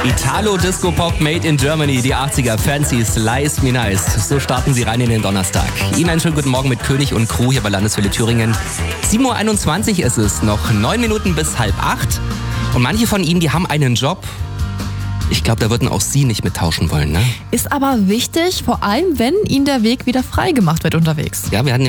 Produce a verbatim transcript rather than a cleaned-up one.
Italo-Disco-Pop made in Germany, die achtziger, Fancy, Slice Me Nice. So starten sie rein in den Donnerstag. Ihnen einen schönen guten Morgen mit König und Crew hier bei Landeswelle Thüringen. sieben Uhr einundzwanzig ist es, noch neun Minuten bis halb acht. Und manche von Ihnen, die haben einen Job. Ich glaube, da würden auch Sie nicht mittauschen wollen, ne? Ist aber wichtig, vor allem wenn Ihnen der Weg wieder frei gemacht wird unterwegs. Ja, wir hatten